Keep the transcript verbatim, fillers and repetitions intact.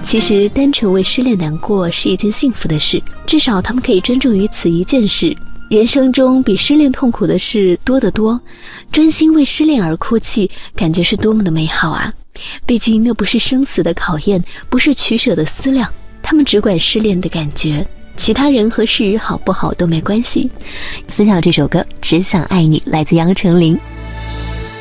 其实单纯为失恋难过是一件幸福的事，至少他们可以专注于此一件事。人生中比失恋痛苦的事多得多，专心为失恋而哭泣，感觉是多么的美好啊！毕竟那不是生死的考验，不是取舍的思量，他们只管失恋的感觉，其他人和事好不好都没关系。分享这首歌《只想爱你》，来自杨丞琳。